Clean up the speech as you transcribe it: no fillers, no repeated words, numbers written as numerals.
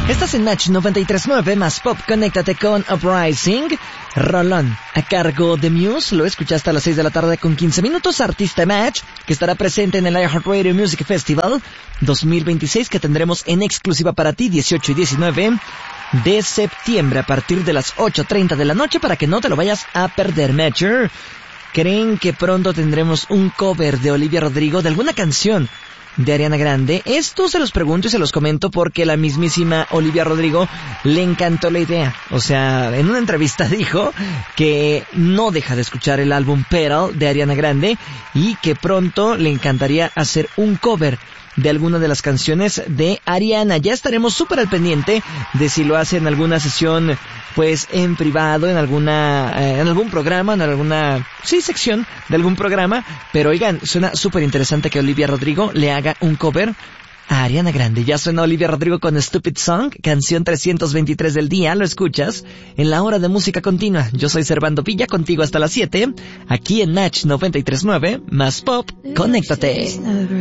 Estás en Match 93.9 más Pop. Conéctate con Uprising. Rolón a cargo de Muse. Lo escuchaste a las 6 de la tarde con 15 minutos. Artista Match, que estará presente en el iHeartRadio Music Festival 2026, que tendremos en exclusiva para ti 18 y 19 de septiembre a partir de las 8:30 de la noche, para que no te lo vayas a perder. Matcher, ¿creen que pronto tendremos un cover de Olivia Rodrigo de alguna canción de Ariana Grande? Esto se los pregunto y se los comento porque la mismísima Olivia Rodrigo le encantó la idea. O sea, en una entrevista dijo que no deja de escuchar el álbum Petal de Ariana Grande y que pronto le encantaría hacer un cover de alguna de las canciones de Ariana. Ya estaremos súper al pendiente de si lo hace en alguna sesión, pues en privado, en algún programa, en alguna sección de algún programa. Pero oigan, suena súper interesante que Olivia Rodrigo le haga un cover a Ariana Grande. Ya suena Olivia Rodrigo con Stupid Song, canción 323 del día. Lo escuchas en la hora de música continua. Yo soy Servando Villa, contigo hasta las 7, aquí en Match 93.9 más Pop. Conéctate.